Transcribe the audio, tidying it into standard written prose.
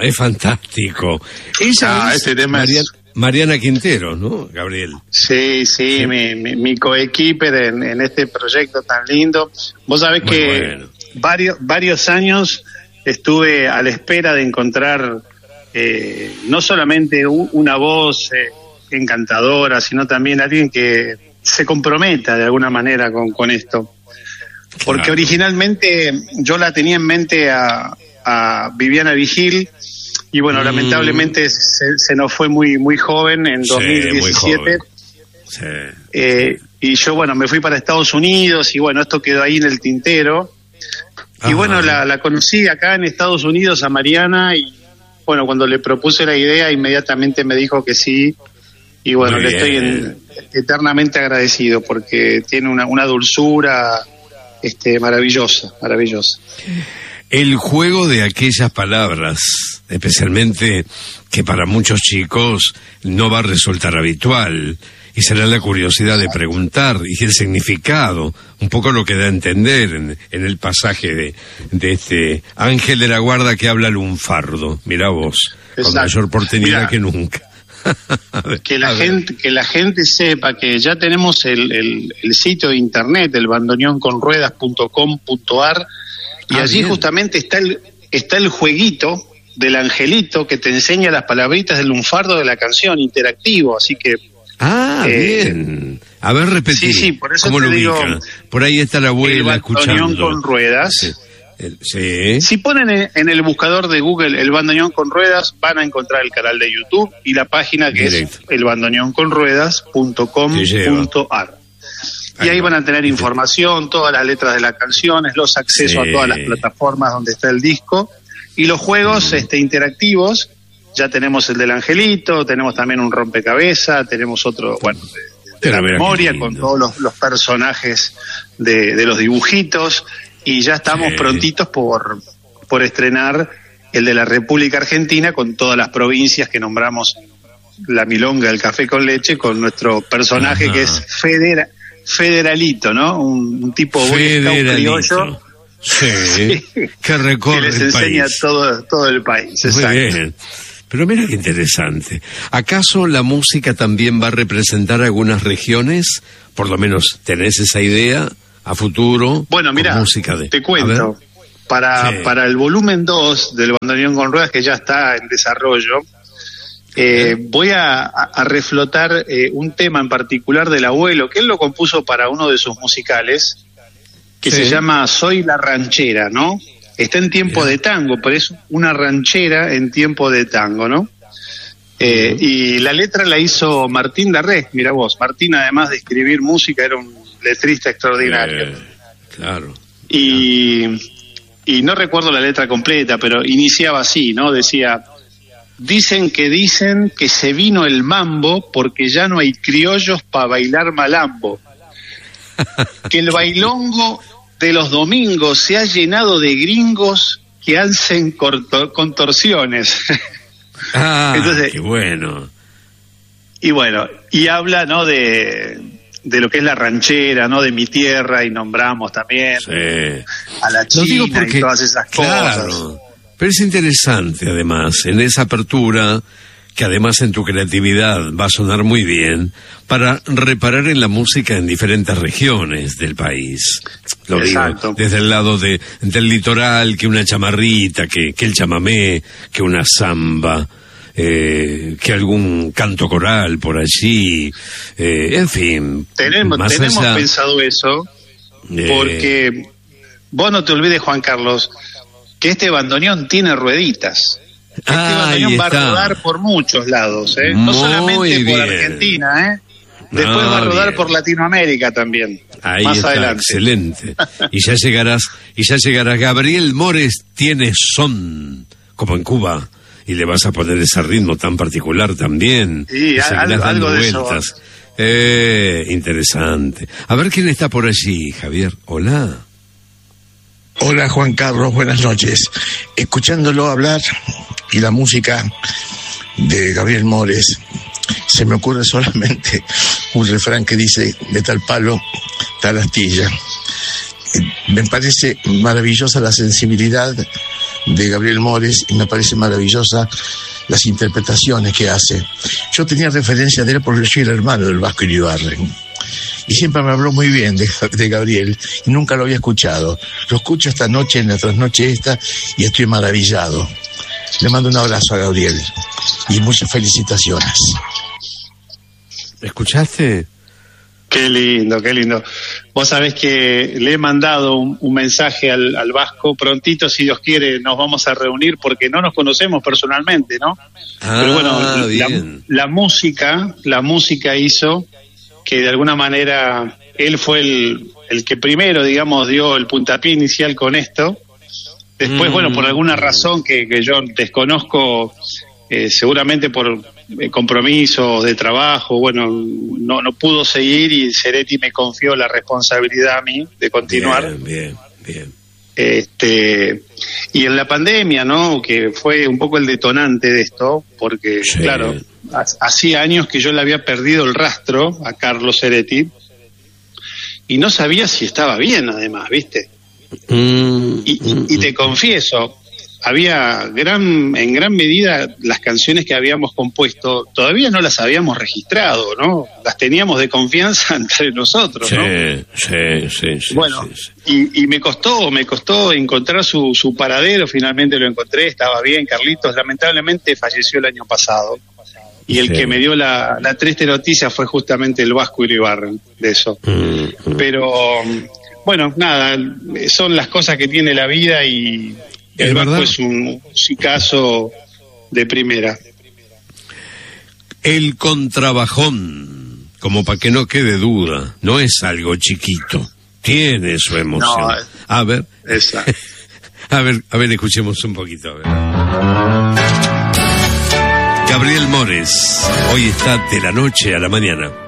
es fantástico. Ella es este tema Mariana Quintero, ¿no, Gabriel? Sí. Mi coequiper en este proyecto tan lindo. Vos sabés Muy que bueno. varios años estuve a la espera de encontrar no solamente una voz encantadora, sino también alguien que se comprometa de alguna manera con esto. Porque Claro. Originalmente yo la tenía en mente a Viviana Vigil, y bueno, lamentablemente se nos fue muy joven en 2017. Muy joven. Sí. Y yo, bueno, me fui para Estados Unidos y bueno, esto quedó ahí en el tintero. Y Ajá. bueno, la conocí acá en Estados Unidos a Mariana, y bueno, cuando le propuse la idea inmediatamente me dijo que sí. Y bueno, Muy le estoy bien. eternamente agradecido porque tiene una dulzura maravillosa. El juego de aquellas palabras, especialmente que para muchos chicos no va a resultar habitual, y será la curiosidad de preguntar, y el significado, un poco lo que da a entender en el pasaje de este ángel de la guarda que habla lunfardo. Mirá vos, con Exacto. mayor porteñidad Mirá. que nunca. Que la gente sepa que ya tenemos el sitio de internet, el bandoneonconruedas.com.ar, y allí bien. justamente está el jueguito del angelito que te enseña las palabritas del lunfardo de la canción, interactivo, así que Bien. A ver, repetí. Sí, por eso ¿Cómo te lo digo, ubica? Por ahí está la el abuela bandoneón escuchando. con ruedas. Sí. Sí. Si ponen en el buscador de Google el bandoneón con ruedas, van a encontrar el canal de YouTube y la página que Directo. es elbandoneonconruedas.com.ar. Y ahí van a tener información, todas las letras de las canciones, los accesos Sí. a todas las plataformas donde está el disco, y los juegos interactivos. Ya tenemos el del angelito, tenemos también un rompecabezas, tenemos otro, bueno, de la Pero mira memoria, qué con lindo. todos los personajes de los dibujitos, y ya estamos Sí. prontitos por estrenar el de la República Argentina, con todas las provincias que nombramos, la milonga, el café con leche, con nuestro personaje Ajá. que es Federalito, ¿no? Un tipo criollo Sí, que que recorre les el enseña país. todo el país. Muy Exacto. bien. Pero mira qué interesante. ¿Acaso la música también va a representar algunas regiones? Por lo menos tenés esa idea a futuro. Bueno, con mira, música te A cuento. ver. Para Sí. el volumen 2 del bandoneón con ruedas, que ya está en desarrollo, voy a reflotar un tema en particular del abuelo, que él lo compuso para uno de sus musicales, que Sí. se llama Soy la ranchera, ¿no? Está en tiempo Mirá. de tango, pero es una ranchera en tiempo de tango, ¿no? Y la letra la hizo Martín Darré, mira vos. Martín, además de escribir música, era un letrista extraordinario. Claro. Y no recuerdo la letra completa, pero iniciaba así, ¿no? Decía: dicen que se vino el mambo porque ya no hay criollos para bailar malambo. Que el bailongo de los domingos se ha llenado de gringos que hacen contorsiones. Entonces, Qué bueno. y bueno, y habla, ¿no?, de lo que es la ranchera, ¿no?, de mi tierra, y nombramos también Sí. a la Lo digo China porque, y todas esas claro, cosas. pero es interesante además, en esa apertura, que además en tu creatividad va a sonar muy bien, para reparar en la música en diferentes regiones del país. Lo Exacto. digo, desde el lado del litoral, que una chamarrita, que el chamamé, que una samba, que algún canto coral por allí, en fin. Tenemos más allá, pensado eso, porque vos no te olvides, Juan Carlos, que este bandoneón tiene rueditas. Este bandoneón ahí va a está. rodar por muchos lados, no Muy solamente por bien. Argentina, después va a rodar bien. por Latinoamérica también. Ahí más está, adelante. excelente. Y ya llegarás. Gabriel Mores tiene son, como en Cuba, y le vas a poner ese ritmo tan particular también. Sí, Y seguirás algo dando de eso. vueltas. Interesante. A ver quién está por allí, Javier. Hola. Hola Juan Carlos, buenas noches. Escuchándolo hablar y la música de Gabriel Mores, se me ocurre solamente un refrán que dice: de tal palo, tal astilla. Me parece maravillosa la sensibilidad de Gabriel Mores, y me parece maravillosa las interpretaciones que hace. Yo tenía referencia de él porque yo soy el hermano del Vasco Iribarren, y siempre me habló muy bien de Gabriel, y nunca lo había escuchado. Lo escucho esta noche, en la trasnoche esta, y estoy maravillado. Le mando un abrazo a Gabriel y muchas felicitaciones. ¿Escuchaste? Qué lindo, qué lindo. Vos sabés que le he mandado un mensaje al Vasco. Prontito, si Dios quiere, nos vamos a reunir porque no nos conocemos personalmente, ¿no? Pero bueno, la música hizo que de alguna manera él fue el que primero, digamos, dio el puntapié inicial con esto. Después, bueno, por alguna razón que yo desconozco, seguramente por compromiso de trabajo, bueno, no pudo seguir, y Seretti me confió la responsabilidad a mí de continuar. Bien. Y en la pandemia, ¿no?, que fue un poco el detonante de esto, porque, sí, claro, hacía años que yo le había perdido el rastro a Carlos Seretti y no sabía si estaba bien, además, ¿viste? Y te confieso, había en gran medida las canciones que habíamos compuesto todavía no las habíamos registrado, ¿no? Las teníamos de confianza entre nosotros, ¿no? Sí. Bueno, y me costó encontrar su paradero. Finalmente lo encontré, estaba bien. Carlitos lamentablemente falleció el año pasado, y el que me dio la triste noticia fue justamente el Vasco Iribarren de eso. Pero bueno, nada, son las cosas que tiene la vida, y el Vasco es un musicazo de primera. El contrabajón, como para que no quede duda, no es algo chiquito, tiene su emoción. No, a ver, a ver, escuchemos un poquito. A ver. Gabriel Mores, hoy está de la noche a la mañana.